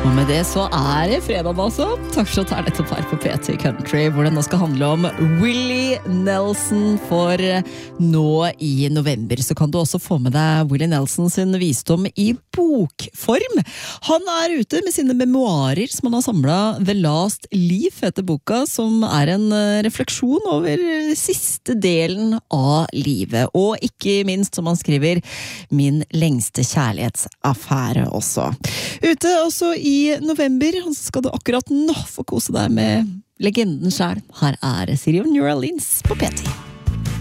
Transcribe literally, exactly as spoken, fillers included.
Og med det så er det fredag altså. Takk for at du er nettopp her på P T Country, hvor det nå skal handle om Willie Nelson. For nå i november så kan du også få med deg Willie Nelson sin visdom i bokform. Han er ute med sine memoarer som han har samlet The Last Leaf, heter boka, som er en refleksjon over siste delen av livet. Og ikke minst, som han skriver, min lengste kjærlighetsaffære også. Ute også i I november, så skal du akkurat nå få kose deg med legenden selv. Her er City of New Orleans på P T.